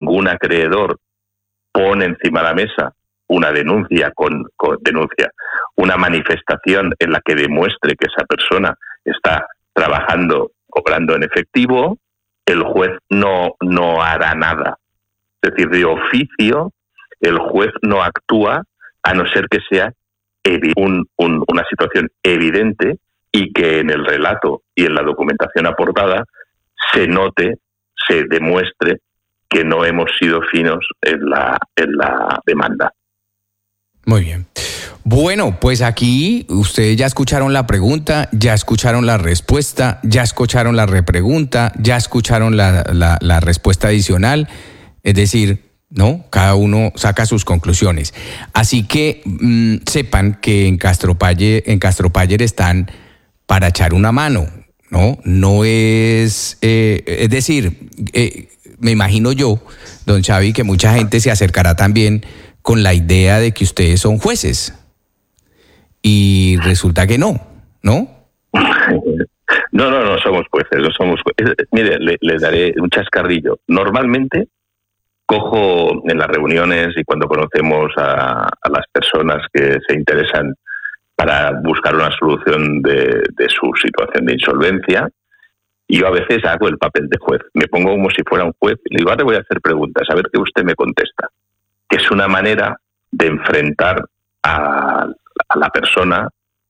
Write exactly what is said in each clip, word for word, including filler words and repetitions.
ningún acreedor pone encima de la mesa una denuncia con, con denuncia, una manifestación en la que demuestre que esa persona está trabajando, cobrando en efectivo, el juez no, no hará nada. Es decir, de oficio, el juez no actúa a no ser que sea un, un, una situación evidente y que en el relato y en la documentación aportada se note, se demuestre que no hemos sido finos en la, en la demanda. Muy bien. Bueno, pues aquí ustedes ya escucharon la pregunta, ya escucharon la respuesta, ya escucharon la repregunta, ya escucharon la, la, la respuesta adicional. Es decir, ¿no? Cada uno saca sus conclusiones. Así que mmm, sepan que en Castropaller, en Castropaller están para echar una mano, ¿no? No es, eh, es decir, eh, me imagino yo, don Xavi, que mucha gente se acercará también con la idea de que ustedes son jueces. Y resulta que no, ¿no? No, no, no somos jueces, no somos jueces. Mire, le, le daré un chascarrillo. Normalmente cojo en las reuniones y cuando conocemos a, a las personas que se interesan para buscar una solución de, de su situación de insolvencia, y yo a veces hago el papel de juez. Me pongo como si fuera un juez y le digo, ahora voy a hacer preguntas, a ver qué usted me contesta. Que es una manera de enfrentar a, a la persona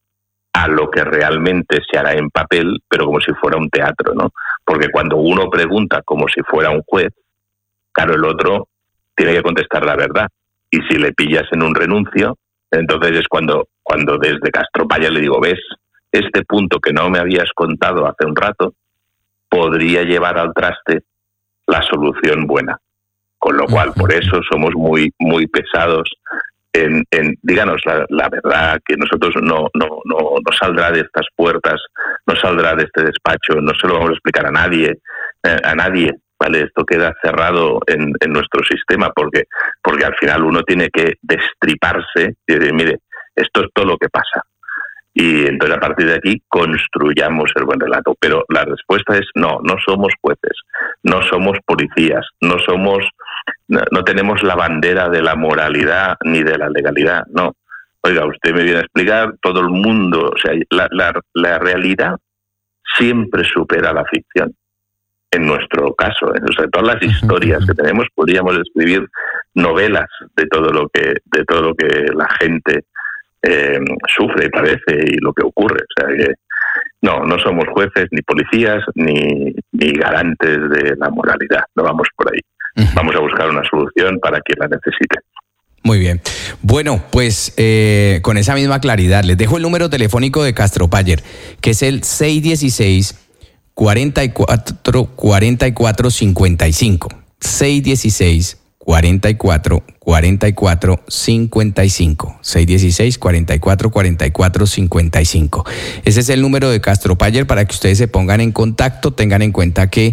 a lo que realmente se hará en papel, pero como si fuera un teatro, ¿no? Porque cuando uno pregunta como si fuera un juez, claro, el otro tiene que contestar la verdad. Y si le pillas en un renuncio, entonces es cuando, cuando desde Castropaller le digo, ves, este punto que no me habías contado hace un rato podría llevar al traste la solución buena. Con lo cual, por eso somos muy muy pesados en, en díganos la, la verdad, que nosotros no, no, no, no saldrá de estas puertas, no saldrá de este despacho, no se lo vamos a explicar a nadie, eh, a nadie. Vale, esto queda cerrado en, en nuestro sistema porque porque al final uno tiene que destriparse y decir, mire, esto es todo lo que pasa. Y entonces a partir de aquí construyamos el buen relato. Pero la respuesta es no, no somos jueces, no somos policías, no somos, no, no tenemos la bandera de la moralidad ni de la legalidad, no. Oiga, usted me viene a explicar, todo el mundo, o sea, la, la, la realidad siempre supera la ficción. En nuestro caso, ¿eh? O sea, todas las historias que tenemos, podríamos escribir novelas de todo lo que, de todo lo que la gente eh, sufre y padece y lo que ocurre. O sea que no, no somos jueces, ni policías, ni, ni garantes de la moralidad. No vamos por ahí. Uh-huh. Vamos a buscar una solución para quien la necesite. Muy bien. Bueno, pues eh, con esa misma claridad, les dejo el número telefónico de Castropaller, que es el seis uno seis, cuarenta y cuatro, cuarenta y cuatro, cincuenta y cinco. seis uno seis, cuarenta y cuatro, cuarenta y cuatro, cincuenta y cinco. seis uno seis, cuarenta y cuatro, cuarenta y cuatro, cincuenta y cinco. Ese es el número de Castropaller para que ustedes se pongan en contacto, tengan en cuenta que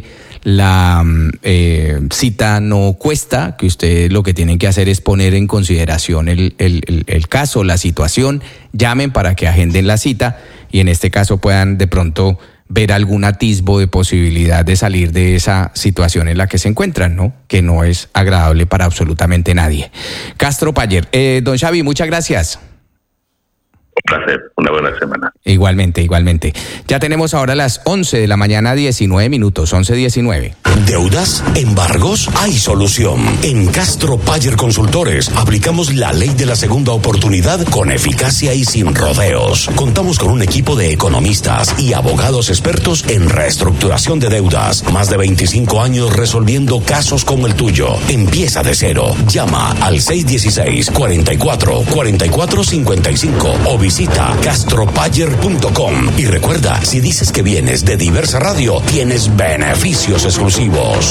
la eh, cita no cuesta, que ustedes lo que tienen que hacer es poner en consideración el, el, el, el caso, la situación, llamen para que agenden la cita y en este caso puedan de pronto ver algún atisbo de posibilidad de salir de esa situación en la que se encuentran, ¿no? Que no es agradable para absolutamente nadie. Castropaller. Eh, don Xavi, muchas gracias. Un placer, una buena semana. Igualmente, igualmente. Ya tenemos ahora las once de la mañana, diecinueve minutos, once diecinueve. ¿Deudas? ¿Embargos? Hay solución. En Castropaller Consultores aplicamos la ley de la segunda oportunidad con eficacia y sin rodeos. Contamos con un equipo de economistas y abogados expertos en reestructuración de deudas. Más de veinticinco años resolviendo casos como el tuyo. Empieza de cero. Llama al seis uno seis, cuarenta y cuatro, cuarenta y cuatro, cincuenta y cinco o visita castropaller punto com. Y recuerda, si dices que vienes de Diversa Radio, tienes beneficios exclusivos.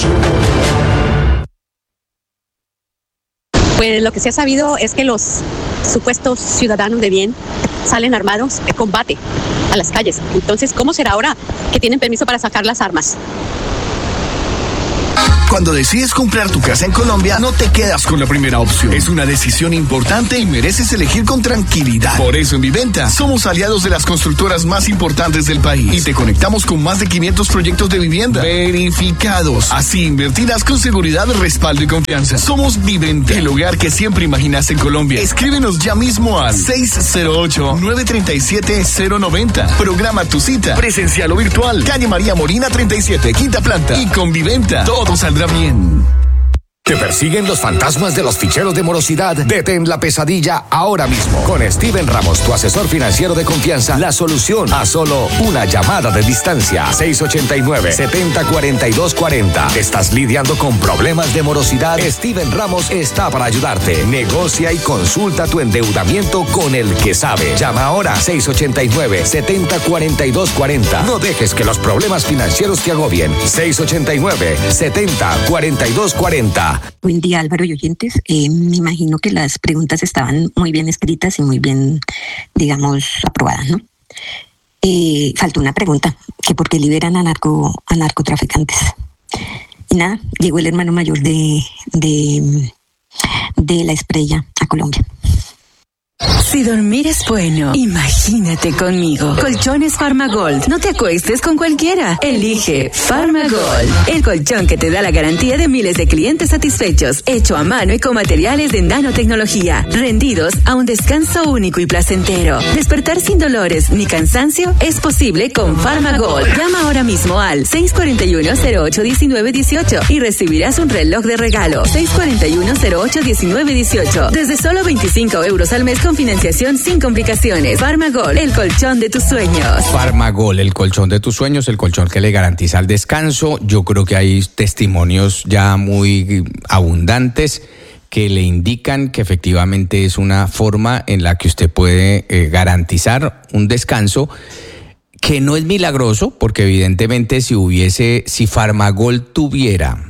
Pues lo que se ha sabido es que los supuestos ciudadanos de bien salen armados de combate a las calles. Entonces, ¿cómo será ahora que tienen permiso para sacar las armas? Cuando decides comprar tu casa en Colombia, no te quedas con la primera opción. Es una decisión importante y mereces elegir con tranquilidad. Por eso en Viventa somos aliados de las constructoras más importantes del país y te conectamos con más de quinientos proyectos de vivienda verificados. Así invertirás con seguridad, respaldo y confianza. Somos Viventa, el hogar que siempre imaginaste en Colombia. Escríbenos ya mismo al seis cero ocho, nueve tres siete, cero nueve cero. Programa tu cita, presencial o virtual. Calle María Molina treinta y siete, quinta planta. Y con Viventa, todo saldrá bien. ¿Te persiguen los fantasmas de los ficheros de morosidad? Detén la pesadilla ahora mismo. Con Steven Ramos, tu asesor financiero de confianza, la solución a solo una llamada de distancia. seis ocho nueve, siete cero cuatro dos cuatro cero. ¿Estás lidiando con problemas de morosidad? Steven Ramos está para ayudarte. Negocia y consulta tu endeudamiento con el que sabe. Llama ahora seis ocho nueve, siete cero cuatro dos cuatro cero. No dejes que los problemas financieros te agobien. seis ocho nueve, siete cero cuatro dos cuatro cero. Buen día, Álvaro y oyentes. Eh, me imagino que las preguntas estaban muy bien escritas y muy bien, digamos, aprobadas, ¿no? Eh, faltó una pregunta, que por qué liberan a, narco, a narcotraficantes. Y nada, llegó el hermano mayor de, de, de la Estrella a Colombia. Si dormir es bueno, imagínate conmigo. Colchones Farmagold. No te acuestes con cualquiera. Elige Farmagold, el colchón que te da la garantía de miles de clientes satisfechos, hecho a mano y con materiales de nanotecnología, rendidos a un descanso único y placentero. Despertar sin dolores ni cansancio es posible con Farmagold. Llama ahora mismo al seis cuatro uno, cero ocho uno nueve uno ocho y recibirás un reloj de regalo. seis cuatro uno, cero ocho uno nueve uno ocho. Desde solo veinticinco euros al mes con financiación sin complicaciones. Farmagol, el colchón de tus sueños. Farmagol, el colchón de tus sueños, el colchón que le garantiza el descanso. Yo creo que hay testimonios ya muy abundantes que le indican que efectivamente es una forma en la que usted puede eh, garantizar un descanso que no es milagroso, porque evidentemente si hubiese, si Farmagol tuviera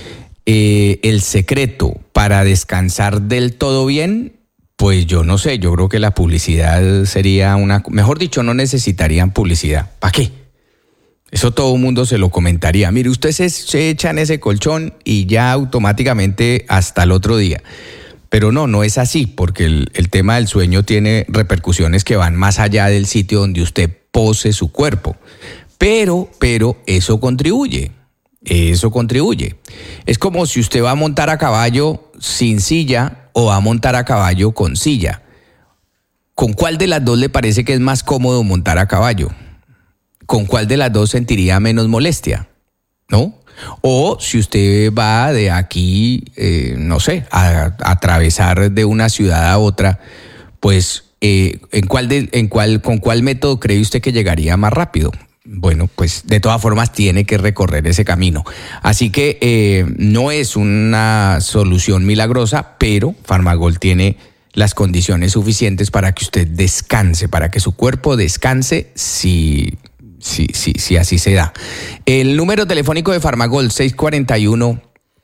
eh, el secreto para descansar del todo bien, pues yo no sé, yo creo que la publicidad sería una... Mejor dicho, no necesitarían publicidad. ¿Para qué? Eso todo el mundo se lo comentaría. Mire, usted se, se echa en ese colchón y ya automáticamente hasta el otro día. Pero no, no es así, porque el, el tema del sueño tiene repercusiones que van más allá del sitio donde usted pose su cuerpo. Pero, pero eso contribuye, eso contribuye. Es como si usted va a montar a caballo sin silla o va a montar a caballo con silla. ¿Con cuál de las dos le parece que es más cómodo montar a caballo? ¿Con cuál de las dos sentiría menos molestia? ¿No? O si usted va de aquí, eh, no sé, a, a atravesar de una ciudad a otra, pues eh, ¿en cuál de, en cuál, ¿con cuál método cree usted que llegaría más rápido? Bueno, pues de todas formas tiene que recorrer ese camino. Así que eh, no es una solución milagrosa, pero Farmagol tiene las condiciones suficientes para que usted descanse, para que su cuerpo descanse si, si, si, si así se da. El número telefónico de Farmagol, seis cuatro uno,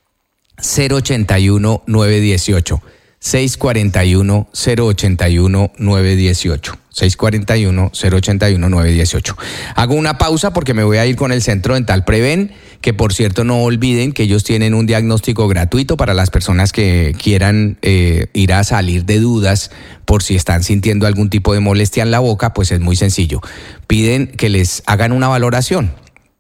cero ocho uno, nueve uno ocho. seis cuatro uno, cero ocho uno, nueve uno ocho. seis cuatro uno, cero ocho uno, nueve uno ocho. Hago una pausa porque me voy a ir con el Centro Dental Preven, que por cierto no olviden que ellos tienen un diagnóstico gratuito para las personas que quieran eh, ir a salir de dudas por si están sintiendo algún tipo de molestia en la boca. Pues es muy sencillo. Piden que les hagan una valoración.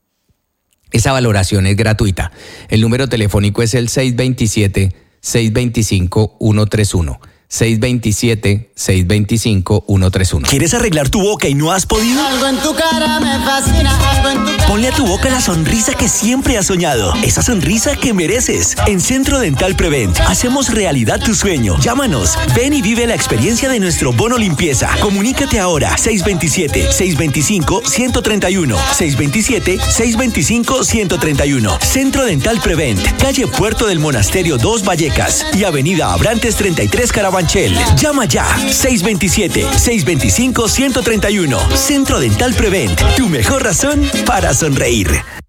Esa valoración es gratuita. El número telefónico es el seis dos siete, seis dos cinco, uno tres uno. seis dos siete, seis dos cinco, uno tres uno. ¿Quieres arreglar tu boca y no has podido? Algo en tu cara me fascina, algo en tu cara. Ponle a tu boca la sonrisa que siempre has soñado. Esa sonrisa que mereces. En Centro Dental Prevent hacemos realidad tu sueño. Llámanos. Ven y vive la experiencia de nuestro bono limpieza. Comunícate ahora. seis dos siete, seis dos cinco, uno tres uno. seis dos siete, seis dos cinco, uno tres uno. Centro Dental Prevent. Calle Puerto del Monasterio dos Vallecas y Avenida Abrantes treinta y tres Carabanchel. Llama ya. seis dos siete, seis dos cinco, uno tres uno. Centro Dental Prevent. Tu mejor razón para sonreír.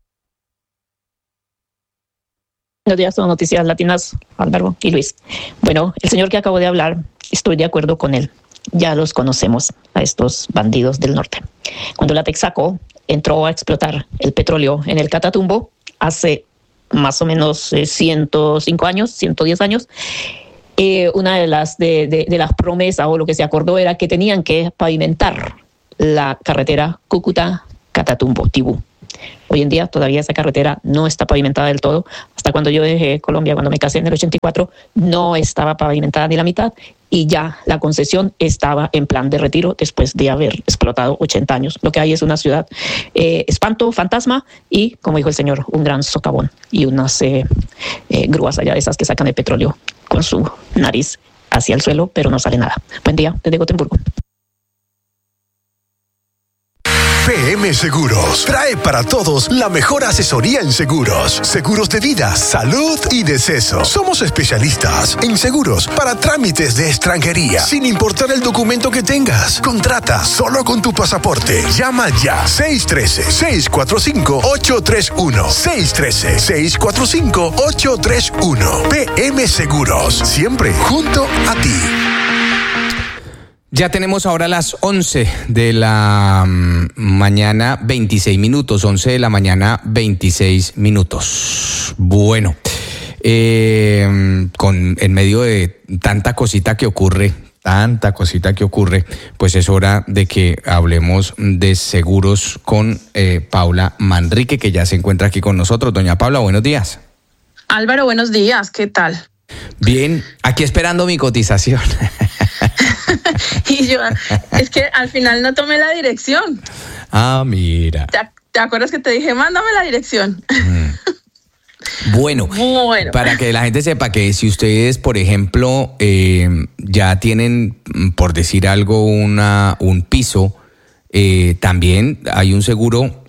Buenos días, son Noticias Latinas, Álvaro y Luis. Bueno, el señor que acabo de hablar, estoy de acuerdo con él. Ya los conocemos, a estos bandidos del norte. Cuando la Texaco entró a explotar el petróleo en el Catatumbo hace más o menos eh, ciento cinco años, ciento diez años, eh, una de las, de, de, de las promesas o lo que se acordó era que tenían que pavimentar la carretera Cúcuta-Catatumbo-Tibú. Hoy en día todavía esa carretera no está pavimentada del todo. Hasta cuando yo dejé Colombia, cuando me casé en el ochenta y cuatro, no estaba pavimentada ni la mitad y ya la concesión estaba en plan de retiro después de haber explotado ochenta años. Lo que hay es una ciudad eh, espanto, fantasma y, como dijo el señor, un gran socavón y unas eh, eh, grúas allá de esas que sacan el petróleo con su nariz hacia el suelo, pero no sale nada. Buen día, desde Gotemburgo. P M Seguros trae para todos la mejor asesoría en seguros, seguros de vida, salud y deceso. Somos especialistas en seguros para trámites de extranjería, sin importar el documento que tengas. Contrata solo con tu pasaporte. Llama ya seis uno tres, seis cuatro cinco, ocho tres uno, seis uno tres, seis cuatro cinco, ocho tres uno. P M Seguros, siempre junto a ti. Ya tenemos ahora las once de la mañana, veintiséis minutos, once de la mañana, veintiséis minutos. Bueno, eh, con, en medio de tanta cosita que ocurre, tanta cosita que ocurre, pues es hora de que hablemos de seguros con eh, Paula Manrique, que ya se encuentra aquí con nosotros. Doña Paula, buenos días. Álvaro, buenos días, ¿qué tal? Bien, aquí esperando mi cotización. Y yo, es que al final no tomé la dirección. Ah, mira. ¿Te, te acuerdas que te dije, mándame la dirección? Mm. Bueno, bueno, para que la gente sepa que si ustedes, por ejemplo, eh, ya tienen, por decir algo, una, un piso, eh, también hay un seguro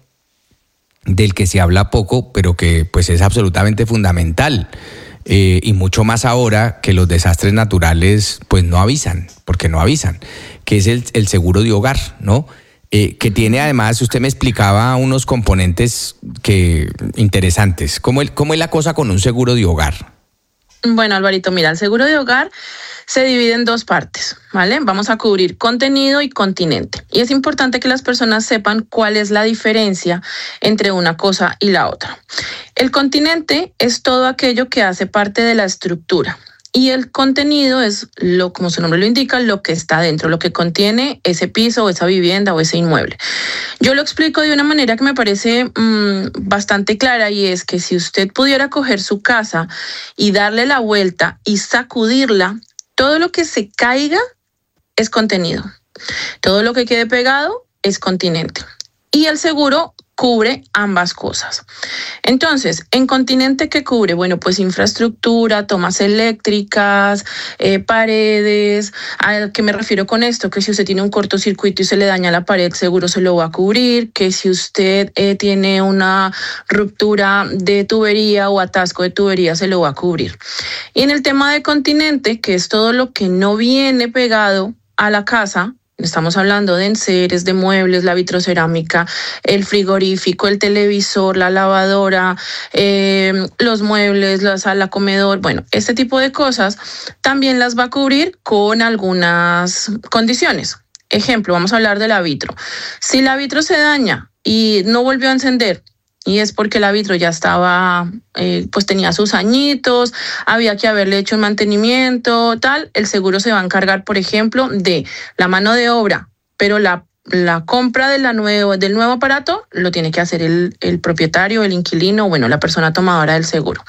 del que se habla poco, pero que pues es absolutamente fundamental. Eh, y mucho más ahora que los desastres naturales pues no avisan, porque no avisan, que es el, el seguro de hogar, ¿no? Eh, que tiene además, usted me explicaba unos componentes que interesantes. ¿Cómo, el, ¿Cómo es la cosa con un seguro de hogar? Bueno, Alvarito, mira, el seguro de hogar se divide en dos partes, ¿vale? Vamos a cubrir contenido y continente. Y es importante que las personas sepan cuál es la diferencia entre una cosa y la otra. El continente es todo aquello que hace parte de la estructura. Y el contenido es, lo, como su nombre lo indica, lo que está dentro, lo que contiene ese piso o esa vivienda o ese inmueble. Yo lo explico de una manera que me parece mmm, bastante clara, y es que si usted pudiera coger su casa y darle la vuelta y sacudirla, todo lo que se caiga es contenido. Todo lo que quede pegado es continente. Y el seguro cubre ambas cosas. Entonces, ¿en continente qué cubre? Bueno, pues infraestructura, tomas eléctricas, eh, paredes. ¿A qué me refiero con esto? Que si usted tiene un cortocircuito y se le daña la pared, seguro se lo va a cubrir. Que si usted eh, tiene una ruptura de tubería o atasco de tubería, se lo va a cubrir. Y en el tema de continente, que es todo lo que no viene pegado a la casa, estamos hablando de enseres, de muebles, la vitrocerámica, el frigorífico, el televisor, la lavadora, eh, los muebles, la sala, comedor. Bueno, este tipo de cosas también las va a cubrir con algunas condiciones. Ejemplo, vamos a hablar de la vitro. Si la vitro se daña y no volvió a encender, y es porque la vitro ya estaba, eh, pues tenía sus añitos, había que haberle hecho un mantenimiento, tal, el seguro se va a encargar, por ejemplo, de la mano de obra, pero la, la compra de la nuevo, del nuevo aparato lo tiene que hacer el, el propietario, el inquilino, bueno, la persona tomadora del seguro.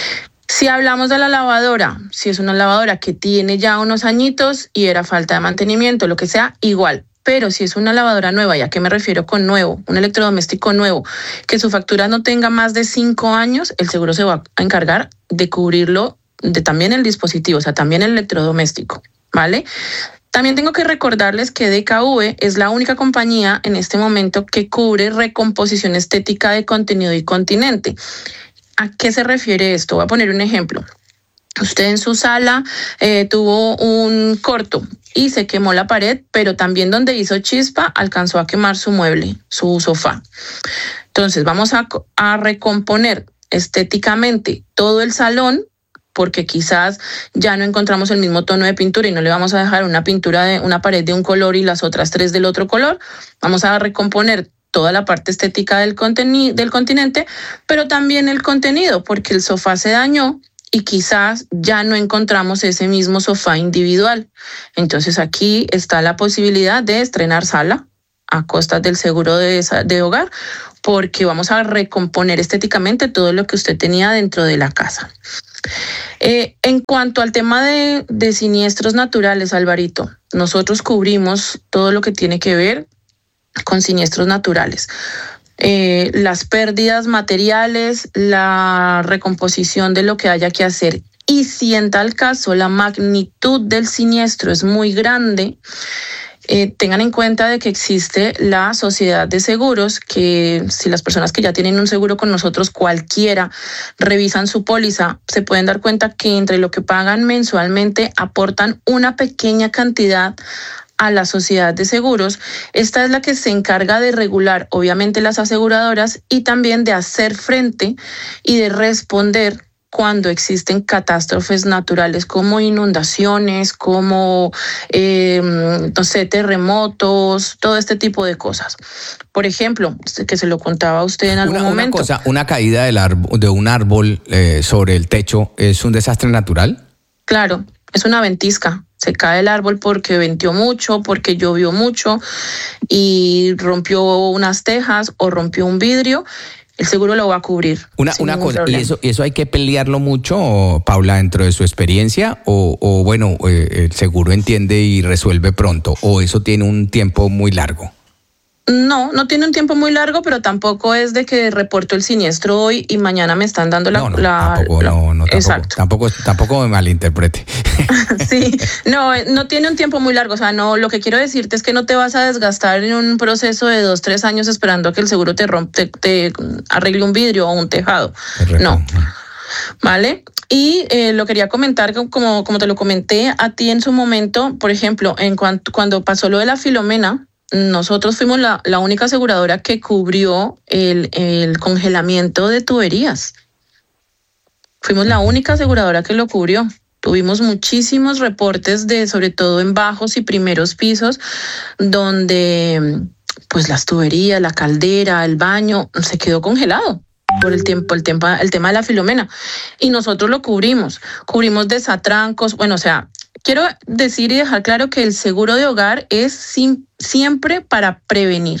Si hablamos de la lavadora, si es una lavadora que tiene ya unos añitos y era falta de mantenimiento, lo que sea, igual. Pero si es una lavadora nueva, ¿y a qué me refiero con nuevo? Un electrodoméstico nuevo, que su factura no tenga más de cinco años, el seguro se va a encargar de cubrirlo, de también el dispositivo, o sea, también el electrodoméstico, ¿vale? También tengo que recordarles que D K V es la única compañía en este momento que cubre recomposición estética de contenido y continente. ¿A qué se refiere esto? Voy a poner un ejemplo. Usted en su sala eh, tuvo un corto y se quemó la pared, pero también donde hizo chispa alcanzó a quemar su mueble, su sofá. Entonces vamos a, a recomponer estéticamente todo el salón, porque quizás ya no encontramos el mismo tono de pintura y no le vamos a dejar una pintura de una pared de un color y las otras tres del otro color. Vamos a recomponer toda la parte estética del, conteni- del continente, pero también el contenido, porque el sofá se dañó y quizás ya no encontramos ese mismo sofá individual. Entonces aquí está la posibilidad de estrenar sala a costas del seguro de, de hogar, porque vamos a recomponer estéticamente todo lo que usted tenía dentro de la casa. Eh, en cuanto al tema de, de siniestros naturales, Alvarito, nosotros cubrimos todo lo que tiene que ver con siniestros naturales. Eh, las pérdidas materiales, la recomposición de lo que haya que hacer. Y si en tal caso la magnitud del siniestro es muy grande, Eh, tengan en cuenta de que existe la sociedad de seguros, que si las personas que ya tienen un seguro con nosotros, cualquiera, revisan su póliza, se pueden dar cuenta que entre lo que pagan mensualmente aportan una pequeña cantidad a la sociedad de seguros. Esta es la que se encarga de regular, obviamente, las aseguradoras y también de hacer frente y de responder cuando existen catástrofes naturales como inundaciones, como, eh, no sé, terremotos, todo este tipo de cosas. Por ejemplo, que se lo contaba a usted en algún una, momento. Una cosa, una caída del árbol, de un árbol eh, sobre el techo, ¿es un desastre natural? Claro, es una ventisca. Se cae el árbol porque venteó mucho, porque llovió mucho y rompió unas tejas o rompió un vidrio. El seguro lo va a cubrir. Una, una cosa, ¿y eso, ¿y eso hay que pelearlo mucho, Paula, dentro de su experiencia? O, o bueno, eh, el seguro entiende y resuelve pronto, o eso tiene un tiempo muy largo? No, no tiene un tiempo muy largo, pero tampoco es de que reporto el siniestro hoy y mañana me están dando la... No, no, la, tampoco, la no, no, exacto. Tampoco, tampoco, tampoco me malinterprete. Sí, no, no tiene un tiempo muy largo. O sea, no, lo que quiero decirte es que no te vas a desgastar en un proceso de dos, tres años esperando a que el seguro te rompe, te, te arregle un vidrio o un tejado. Correcto. No. ¿Vale? Y eh, lo quería comentar, como, como te lo comenté a ti en su momento, por ejemplo, en cuanto, cuando pasó lo de la Filomena, nosotros fuimos la, la única aseguradora que cubrió el, el congelamiento de tuberías. Fuimos la única aseguradora que lo cubrió. Tuvimos muchísimos reportes de, sobre todo en bajos y primeros pisos, donde pues las tuberías, la caldera, el baño, se quedó congelado por el tiempo, el tiempo, el tema de la Filomena. Y nosotros lo cubrimos. Cubrimos desatrancos, bueno, o sea, quiero decir y dejar claro que el seguro de hogar es sim- siempre para prevenir,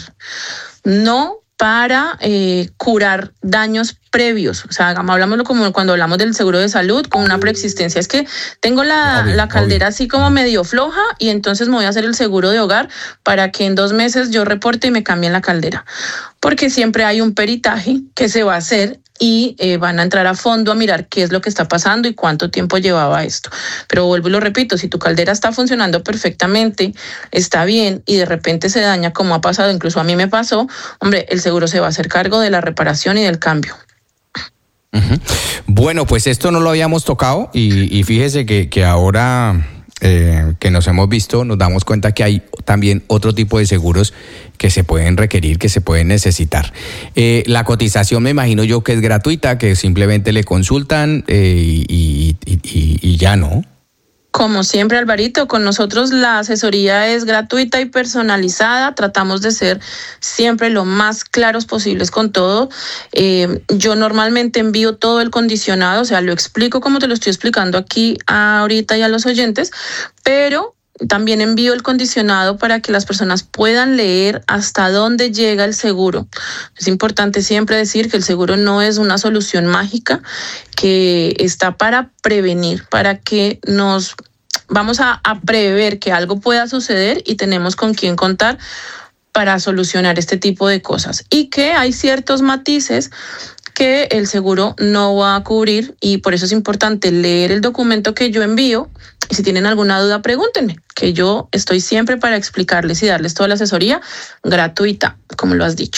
no para eh, curar daños previos. O sea, hablámoslo como cuando hablamos del seguro de salud, con una preexistencia. Es que tengo la, obvio, la caldera obvio. así como medio floja y entonces me voy a hacer el seguro de hogar para que en dos meses yo reporte y me cambien la caldera. Porque siempre hay un peritaje que se va a hacer y eh, van a entrar a fondo a mirar qué es lo que está pasando y cuánto tiempo llevaba esto. Pero vuelvo y lo repito, si tu caldera está funcionando perfectamente, está bien y de repente se daña, como ha pasado, incluso a mí me pasó, hombre, el seguro se va a hacer cargo de la reparación y del cambio. Uh-huh. Bueno, pues esto no lo habíamos tocado y, y fíjese que, que ahora eh, que nos hemos visto, nos damos cuenta que hay también otro tipo de seguros que se pueden requerir, que se pueden necesitar. Eh, la cotización me imagino yo que es gratuita, que simplemente le consultan eh, y, y, y, y ya, ¿no? Como siempre, Alvarito, con nosotros la asesoría es gratuita y personalizada. Tratamos de ser siempre lo más claros posibles con todo. Eh, yo normalmente envío todo el condicionado, o sea, lo explico como te lo estoy explicando aquí ahorita y a los oyentes, pero también envío el condicionado para que las personas puedan leer hasta dónde llega el seguro. Es importante siempre decir que el seguro no es una solución mágica, que está para prevenir, para que nos vamos a, a prever que algo pueda suceder y tenemos con quién contar para solucionar este tipo de cosas. Y que hay ciertos matices que el seguro no va a cubrir y por eso es importante leer el documento que yo envío. Y si tienen alguna duda, pregúntenme, que yo estoy siempre para explicarles y darles toda la asesoría gratuita, como lo has dicho.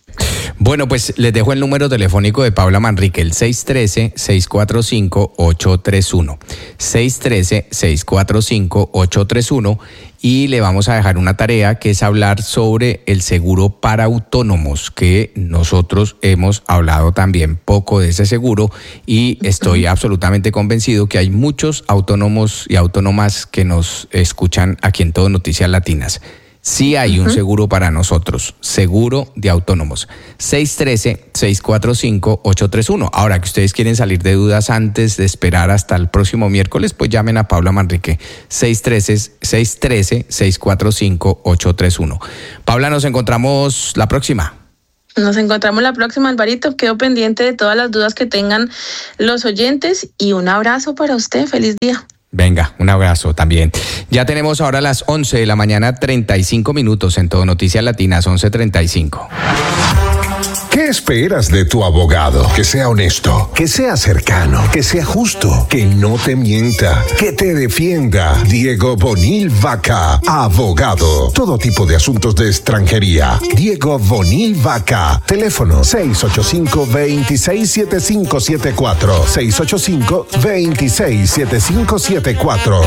Bueno, pues les dejo el número telefónico de Paula Manrique, el seis uno tres, seis cuatro cinco, ocho tres uno. seis uno tres, seis cuatro cinco, ocho tres uno. Y le vamos a dejar una tarea que es hablar sobre el seguro para autónomos, que nosotros hemos hablado también poco de ese seguro y estoy absolutamente convencido que hay muchos autónomos y autónomas que nos escuchan aquí en Todo Noticias Latinas. Sí hay un seguro para nosotros, seguro de autónomos. seis uno tres, seis cuatro cinco, ocho tres uno. Ahora que ustedes quieren salir de dudas antes de esperar hasta el próximo miércoles, pues llamen a Paula Manrique, seis uno tres, seis cuatro cinco, ocho tres uno. Paula, nos encontramos la próxima. Nos encontramos la próxima, Alvarito. Quedo pendiente de todas las dudas que tengan los oyentes y un abrazo para usted. Feliz día. Venga, un abrazo también. Ya tenemos ahora las once de la mañana, treinta y cinco minutos en Todo Noticias Latinas, once treinta y cinco. ¿Qué esperas de tu abogado? Que sea honesto, que sea cercano, que sea justo, que no te mienta, que te defienda. Diego Bonil Vaca, abogado. Todo tipo de asuntos de extranjería. Diego Bonil Vaca. Teléfono seis ocho cinco, dos seis siete cinco siete cuatro. seis ocho cinco, dos seis siete cinco siete cuatro.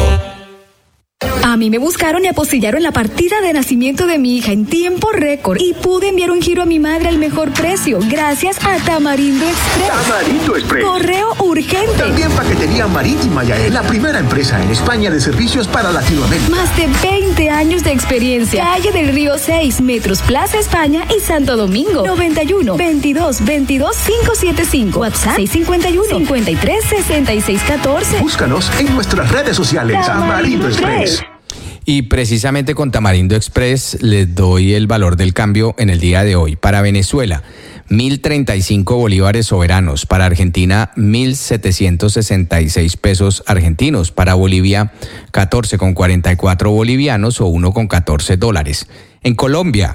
A mí me buscaron y apostillaron la partida de nacimiento de mi hija en tiempo récord y pude enviar un giro a mi madre al mejor precio gracias a Tamarindo Express. Tamarindo Express. Correo urgente. También paquetería marítima Yael, la primera empresa en España de servicios para Latinoamérica. Más de veinte años de experiencia. Calle del Río seis, Metros Plaza España y Santo Domingo. noventa y uno, veintidós, veintidós, quinientos setenta y cinco. WhatsApp seis cincuenta y uno, cincuenta y tres, sesenta y seis catorce. Búscanos en nuestras redes sociales. Tamarindo, Tamarindo Express. Y precisamente con Tamarindo Express les doy el valor del cambio en el día de hoy. Para Venezuela, mil treinta y cinco bolívares soberanos. Para Argentina, mil setecientos sesenta y seis pesos argentinos. Para Bolivia, catorce con cuarenta y cuatro bolivianos o uno con catorce dólares. En Colombia,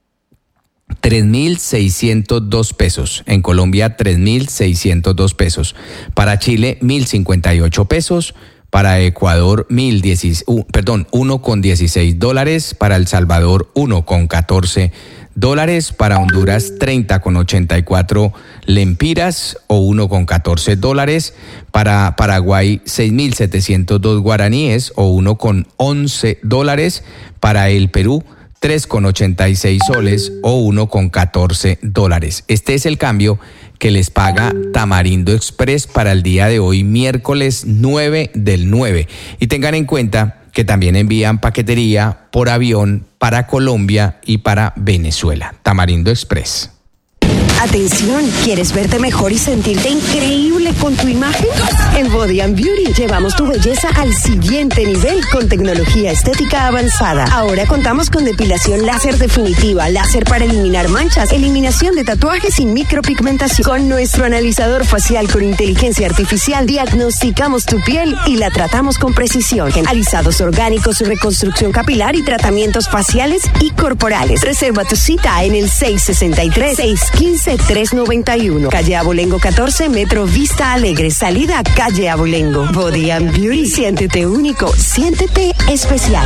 tres mil seiscientos dos pesos. En Colombia, tres mil seiscientos dos pesos. Para Chile, mil cincuenta y ocho pesos. Para Ecuador, mil diez, uh, perdón, uno con dieciséis dólares. Para El Salvador, uno con catorce dólares. Para Honduras, treinta con ochenta y cuatro lempiras o uno con catorce dólares. Para Paraguay, seis mil setecientos dos guaraníes o uno con once dólares. Para el Perú, tres con ochenta y seis soles o uno con catorce dólares. Este es el cambio que les paga Tamarindo Express para el día de hoy, miércoles nueve del nueve. Y tengan en cuenta que también envían paquetería por avión para Colombia y para Venezuela. Tamarindo Express. Atención, ¿quieres verte mejor y sentirte increíble con tu imagen? En Body and Beauty llevamos tu belleza al siguiente nivel con tecnología estética avanzada. Ahora contamos con depilación láser definitiva, láser para eliminar manchas, eliminación de tatuajes y micropigmentación. Con nuestro analizador facial con inteligencia artificial diagnosticamos tu piel y la tratamos con precisión. Alisados orgánicos, reconstrucción capilar y tratamientos faciales y corporales. Reserva tu cita en el seis sesenta y tres, seis quince, tres noventa y uno. Calle Abolengo catorce, Metro Vista Alegre. Salida Calle Abolengo. Body and Beauty. Siéntete único. Siéntete especial.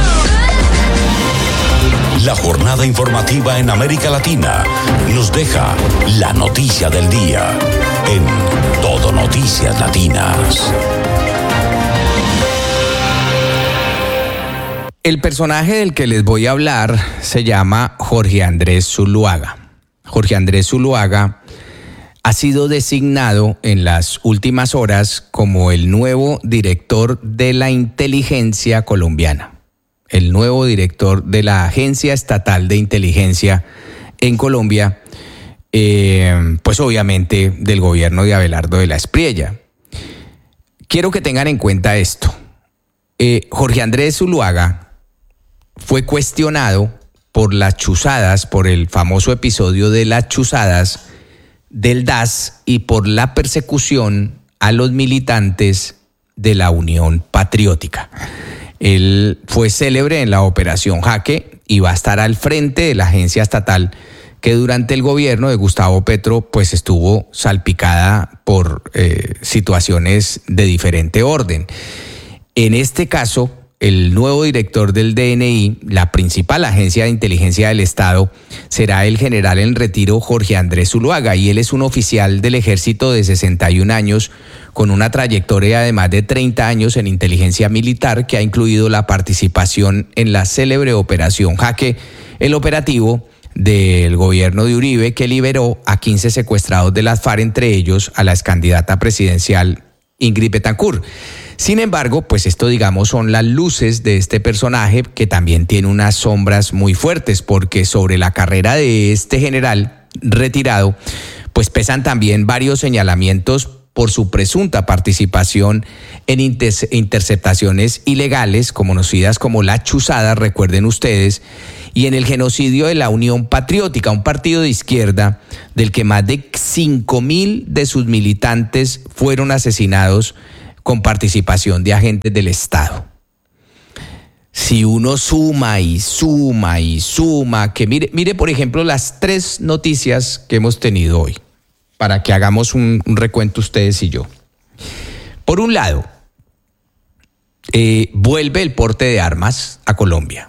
La jornada informativa en América Latina nos deja la noticia del día en Todo Noticias Latinas. El personaje del que les voy a hablar se llama Jorge Andrés Zuluaga. Jorge Andrés Zuluaga ha sido designado en las últimas horas como el nuevo director de la inteligencia colombiana, el nuevo director de la Agencia Estatal de Inteligencia en Colombia, eh, pues obviamente del gobierno de Abelardo de la Espriella. Quiero que tengan en cuenta esto. Eh, Jorge Andrés Zuluaga fue cuestionado por las chuzadas, por el famoso episodio de las chuzadas del D A S y por la persecución a los militantes de la Unión Patriótica. Él fue célebre en la Operación Jaque y va a estar al frente de la agencia estatal que durante el gobierno de Gustavo Petro pues estuvo salpicada por eh, situaciones de diferente orden. En este caso, el nuevo director del D N I, la principal agencia de inteligencia del Estado, será el general en retiro Jorge Andrés Zuluaga, y él es un oficial del ejército de sesenta y un años con una trayectoria de más de treinta años en inteligencia militar que ha incluido la participación en la célebre Operación Jaque, el operativo del gobierno de Uribe que liberó a quince secuestrados de las FARC, entre ellos a la excandidata presidencial Ingrid Betancourt. Sin embargo, pues esto, digamos, son las luces de este personaje, que también tiene unas sombras muy fuertes, porque sobre la carrera de este general retirado, pues pesan también varios señalamientos por su presunta participación en inter- interceptaciones ilegales, conocidas como la chuzada, recuerden ustedes, y en el genocidio de la Unión Patriótica, un partido de izquierda del que más de cinco mil de sus militantes fueron asesinados con participación de agentes del Estado. Si uno suma y suma y suma, que mire, mire por ejemplo las tres noticias que hemos tenido hoy, para que hagamos un, un recuento ustedes y yo. Por un lado, eh, vuelve el porte de armas a Colombia.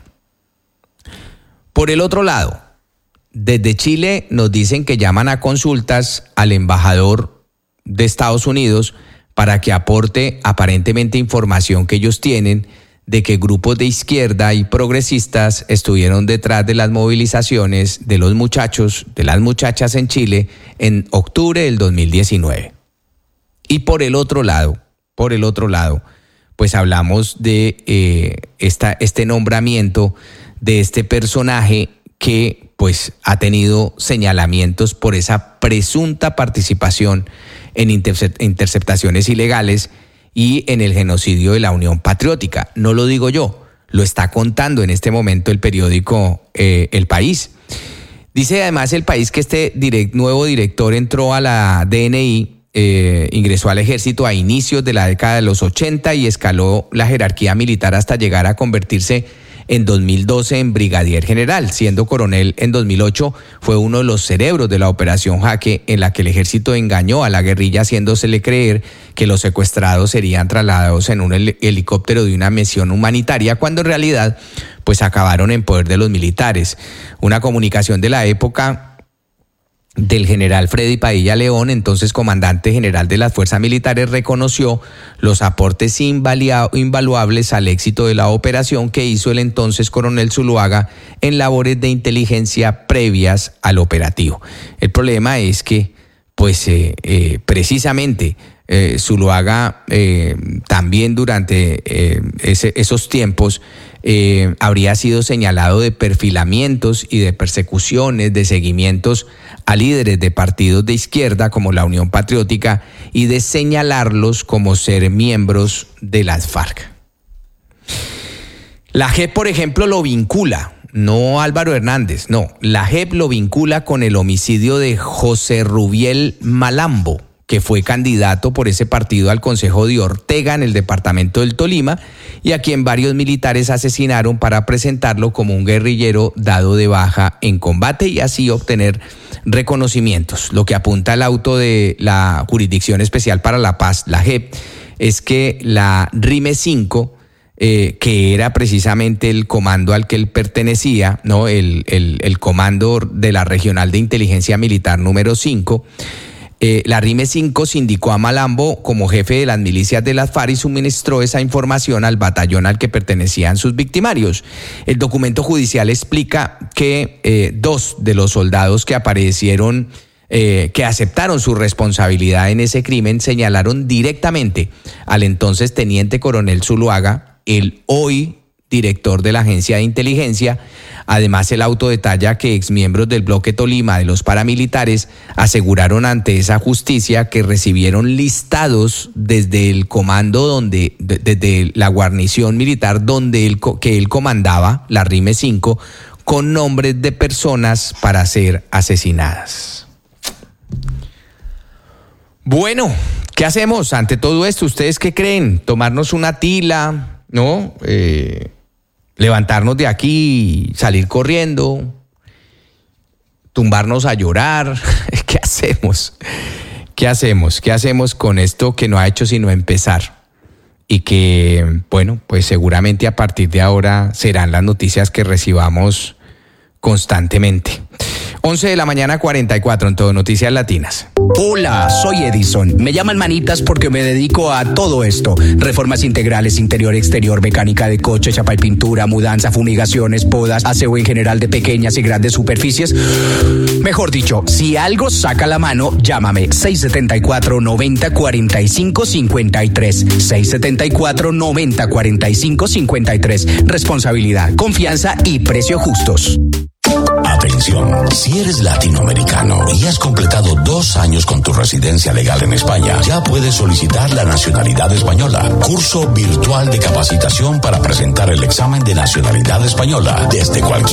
Por el otro lado, desde Chile nos dicen que llaman a consultas al embajador de Estados Unidos para que aporte aparentemente información que ellos tienen de que grupos de izquierda y progresistas estuvieron detrás de las movilizaciones de los muchachos, de las muchachas en Chile en octubre del dos mil diecinueve. Y por el otro lado, por el otro lado, pues hablamos de eh, esta, este nombramiento de este personaje que pues ha tenido señalamientos por esa presunta participación en interceptaciones ilegales y en el genocidio de la Unión Patriótica. No lo digo yo, lo está contando en este momento el periódico eh, El País. Dice además El País que este direct, nuevo director entró a la D N I, eh, ingresó al ejército a inicios de la década de los ochenta y escaló la jerarquía militar hasta llegar a convertirse en dos mil doce en brigadier general. Siendo coronel en dos mil ocho, fue uno de los cerebros de la operación Jaque, en la que el ejército engañó a la guerrilla haciéndosele creer que los secuestrados serían trasladados en un hel- helicóptero de una misión humanitaria, cuando en realidad pues acabaron en poder de los militares. Una comunicación de la época del general Freddy Padilla León, entonces comandante general de las fuerzas militares, reconoció los aportes invalia- invaluables al éxito de la operación que hizo el entonces coronel Zuluaga en labores de inteligencia previas al operativo. El problema es que, pues, eh, eh, precisamente eh, Zuluaga eh, también durante eh, ese, esos tiempos eh, habría sido señalado de perfilamientos y de persecuciones, de seguimientos a líderes de partidos de izquierda como la Unión Patriótica y de señalarlos como ser miembros de las FARC. La J E P, por ejemplo, lo vincula, no Álvaro Hernández, no, la J E P lo vincula con el homicidio de José Rubiel Malambo, que fue candidato por ese partido al Consejo de Ortega en el departamento del Tolima y a quien varios militares asesinaron para presentarlo como un guerrillero dado de baja en combate y así obtener reconocimientos. Lo que apunta el auto de la Jurisdicción Especial para la Paz, la J E P, es que la RIME cinco, eh, que era precisamente el comando al que él pertenecía, ¿no? el, el, el comando de la Regional de Inteligencia Militar número cinco, Eh, la RIME cinco se indicó a Malambo como jefe de las milicias de las FARC y suministró esa información al batallón al que pertenecían sus victimarios. El documento judicial explica que eh, dos de los soldados que aparecieron, eh, que aceptaron su responsabilidad en ese crimen, señalaron directamente al entonces teniente coronel Zuluaga, el hoy director de la Agencia de Inteligencia. Además, el auto detalla que exmiembros del bloque Tolima de los paramilitares aseguraron ante esa justicia que recibieron listados desde el comando donde, desde la guarnición militar donde él, que él comandaba, la RIME cinco, con nombres de personas para ser asesinadas. Bueno, ¿qué hacemos ante todo esto? ¿Ustedes qué creen? ¿Tomarnos una tila? ¿No? Eh... levantarnos de aquí, salir corriendo, tumbarnos a llorar. ¿Qué hacemos? ¿Qué hacemos? ¿Qué hacemos con esto que no ha hecho sino empezar? Y que, bueno, pues seguramente a partir de ahora serán las noticias que recibamos constantemente. once de la mañana cuarenta y cuatro en Todo Noticias Latinas. Hola, soy Edison. Me llaman manitas porque me dedico a todo esto. Reformas integrales, interior, exterior, mecánica de coche, chapa y pintura, mudanza, fumigaciones, podas, aseo en general de pequeñas y grandes superficies. Mejor dicho, si algo saca la mano, llámame seis siete cuatro, noventa, cuarenta y cinco, cincuenta y tres. seis siete cuatro, noventa, cuarenta y cinco, cincuenta y tres. Responsabilidad, confianza y precios justos. Atención, si eres latinoamericano y has completado dos años con tu residencia legal en España, ya puedes solicitar la nacionalidad española. Curso virtual de capacitación para presentar el examen de nacionalidad española desde cualquier